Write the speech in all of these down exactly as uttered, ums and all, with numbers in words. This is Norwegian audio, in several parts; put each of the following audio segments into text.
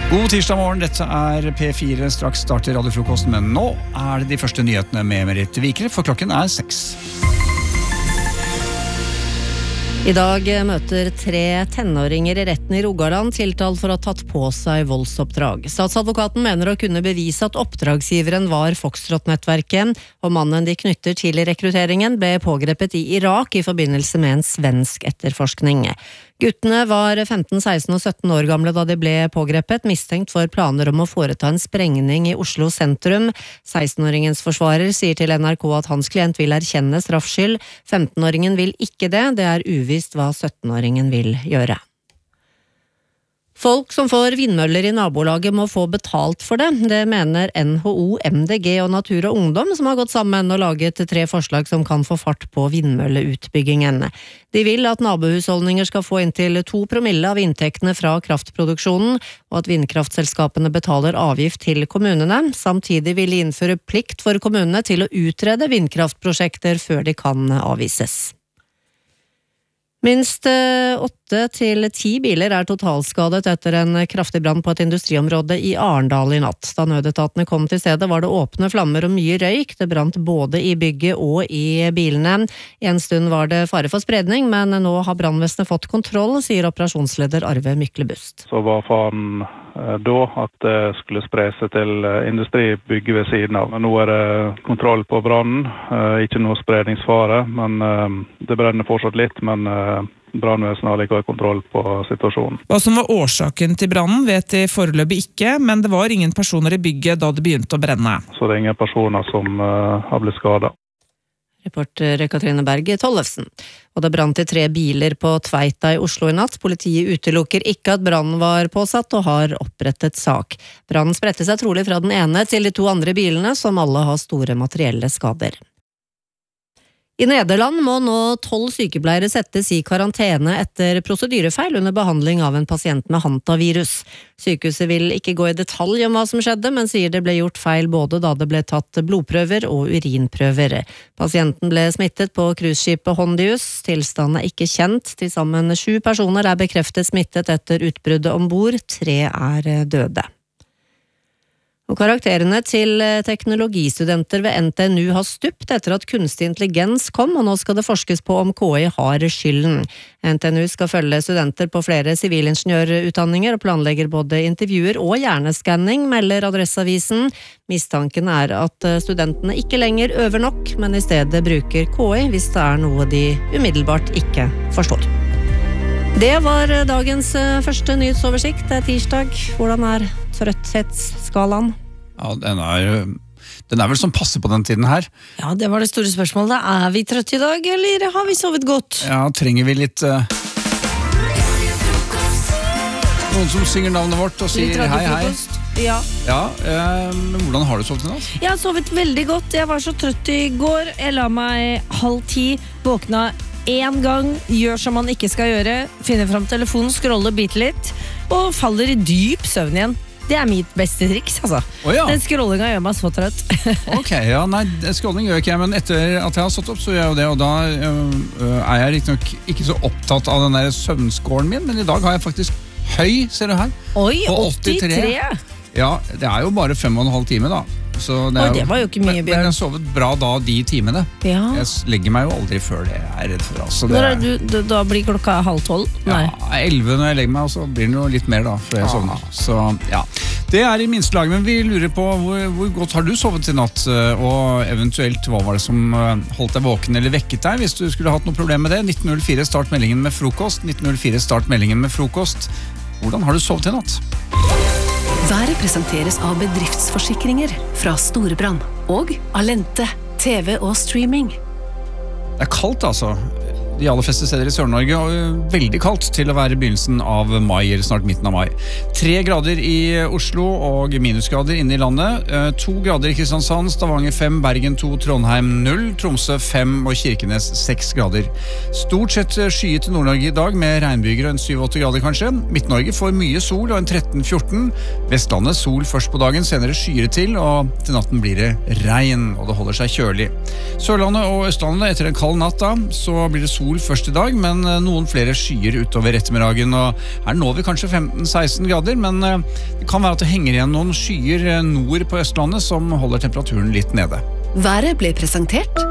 God tirsdag morgen, dette er P fire, straks starter radiofrokosten, men nå er det de første nyhetene med Merit Vikre, for klokken er seks. I dag møter tre tenåringer i retten i Rogaland tiltalt for å ha tatt på seg voldsoppdrag. Statsadvokaten mener å kunne bevise at oppdragsgiveren var Foxtrot-nettverket, og mannen de knytter til rekrutteringen ble pågrepet i Irak i forbindelse med en svensk etterforskning. Guttene var femten, seksten og sytten år gamle da de ble pågrepet, mistenkt for planer om å foreta en sprengning i Oslo sentrum. seksten-åringens forsvarer sier til N R K at hans klient vil erkjenne straffskyld. femten-åringen vil ikke det, det er uvisst hva sytten-åringen vil gjøre. Folk som får vindmøller i nabolaget må få betalt for det. Det mener N H O, M D G og Natur og Ungdom, som har gått sammen og laget tre forslag som kan få fart på vindmølleutbyggingen. De vil at nabohusholdninger skal få inntil to promille av inntektene fra kraftproduksjonen, og at vindkraftselskapene betaler avgift til kommunene. Samtidig vil de innføre plikt for kommunene til å utrede vindkraftprosjekter før de kan avvises. Minst åtte til ti biler er totalskadet etter en kraftig brann på et industriområde i Arendal i natt. Da nødetatene kom til stedet var det åpne flammer og mye røyk. Det brant både i bygget og i bilene. En stund var det fare for spredning, men nå har brannvesenet fått kontroll, sier operasjonsleder Arve Myklebust. Så var faren da at det skulle spre seg til industribygget ved siden av. Nå er det kontroll på brannen, ikke noe spredningsfare, men det brenner fortsatt litt, men brannvesenet har likevel kontroll på situasjonen. Hva som var årsaken til brannen vet de foreløpig ikke, men det var ingen personer i bygget da det begynte å brenne. Så det er ingen personer som har blitt skadet. Reporter Katrine Berge Tollefsen. Og det brant i tre biler på Tveita i Oslo i natt. Politiet utelukker ikke at brannen var påsatt og har opprettet sak. Brannen spredte seg trolig fra den ene til de to andre bilene, som alle har store materielle skader. I Nederland må nå tolv sykepleiere settes i karantene etter prosedyrefeil under behandling av en pasient med hantavirus. Sykehuset vil ikke gå i detalj om hva som skjedde, men sier det ble gjort feil både da det ble tatt blodprøver og urinprøver. Pasienten ble smittet på cruiseskipet Hondius. Tilstanden er ikke kjent. Til sammen sju personer er bekreftet smittet etter utbruddet ombord. Tre er døde. Og karakterene til teknologistudenter ved N T N U har stupt etter at kunstig intelligens kom, og nå skal det forskes på om K I har skylden. N T N U skal følge studenter på flere sivilingeniørutdanninger og planlegger både intervjuer og hjerneskanning, melder Adresseavisen. Mistanken er at studentene ikke lenger øver nok, men i stedet bruker K I hvis det er noe de umiddelbart ikke forstår. Det var dagens første nyhetsoversikt. Det er tirsdag. Hvordan er trøtthetsskalaen? Ja, den er, den er vel som passer på den tiden her. Ja, det var det store spørsmålet. Er vi trøtte i dag, eller har vi sovet godt? Ja, trenger vi litt uh, noen som synger navnet vårt og sier hei, hei. Ja. Ja, uh, men hvordan har du sovet i natt? Jeg har sovet veldig godt. Jeg var så trøtt i går. Jeg la meg halv ti, våkna en gang, gjør som man ikke skal gjøre, finner frem telefonen, scroller bitte litt, og faller i dyp søvn igjen. Det er mitt beste triks, altså. Oh, ja. Den scrollinga gjør meg så trøtt. Ok, ja, nei, scrolling gjør ikke jeg, men etter at jeg har stått opp, så gjør jeg det, og da øh, er jeg riktig nok ikke så opptatt av den der søvnskåren min, men i dag har jeg faktisk høy, ser du her. Oi, åttitre! Ja, det er jo bare fem og en halv time da. Så det, Oi, jo, det var jo ikke mye, men, Bjørn. men jeg har sovet bra da de timene. Ja. Jeg legger meg jo aldri før det jeg er redd for. Altså, det Når er du, da blir klokka halv tolv? Nei. Ja, elleve når jeg legger meg, og så blir det jo litt mer da, før jeg sovner. Så ja, det er i minste laget, men vi lurer på hvor, hvor godt har du sovet i natt, og eventuelt hva var det som holdt deg våken eller vekket deg, hvis du skulle hatt noe problem med det. nitten null fire, start meldingen med frokost. nitten null fire, start meldingen med frokost. Hvordan har du sovet i natt? Været presenteres av bedriftsforsikringer fra Storebrand og Alente, T V og streaming. Det er kaldt altså. De aller fleste steder i Sør-Norge, og veldig kaldt til å være begynnelsen av mai, eller snart midten av mai. Tre grader i Oslo og minusgrader inne i landet. To grader i Kristiansand, Stavanger fem, Bergen to, Trondheim null, Tromsø fem og Kirkenes seks grader. Stort sett skyet til Nord-Norge i dag med regnbyger og en syv åtte grader kanskje. Midt-Norge får mye sol og en tretten fjorten. Vestlandet sol først på dagen, senere skyer til, og til natten blir det regn, og det holder seg kjølig. Sørlandet og Østlandet etter en kald natt da, så blir det sol sol først i dag, men noen flere skyer utover ettermiddagen. Og her når vi kanskje femten til seksten grader, men det kan være at det henger igjen noen skyer nord på Østlandet som holder temperaturen litt nede. Været ble presentert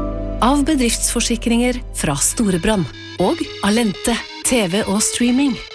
av bedriftsforsikringer fra Storebrand og Alente, T V og streaming.